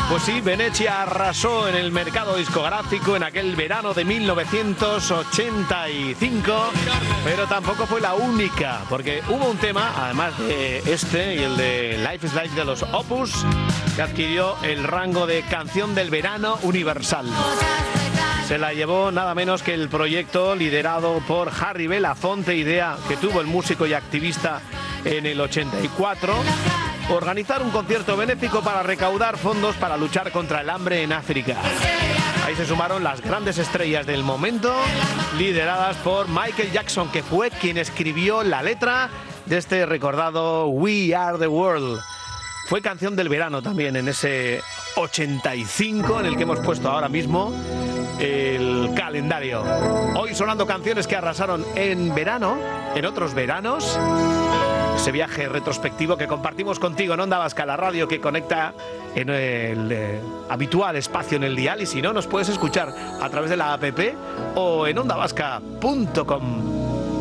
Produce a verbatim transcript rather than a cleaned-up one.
Pues sí, Venecia arrasó en el mercado discográfico en aquel verano de mil novecientos ochenta y cinco, pero tampoco fue la única, porque hubo un tema, además de este y el de Life is Life de los Opus, que adquirió el rango de canción del verano universal. Se la llevó nada menos que el proyecto liderado por Harry Belafonte, idea que tuvo el músico y activista en el ochenta y cuatro, organizar un concierto benéfico para recaudar fondos para luchar contra el hambre en África. Ahí se sumaron las grandes estrellas del momento, lideradas por Michael Jackson, que fue quien escribió la letra de este recordado We Are the World. Fue canción del verano también en ese ochenta y cinco en el que hemos puesto ahora mismo el calendario. Hoy sonando canciones que arrasaron en verano, en otros veranos. Ese viaje retrospectivo que compartimos contigo en Onda Vasca, la radio que conecta en el eh, habitual espacio en el dial, y si no, nos puedes escuchar a través de la app o en onda vasca punto com.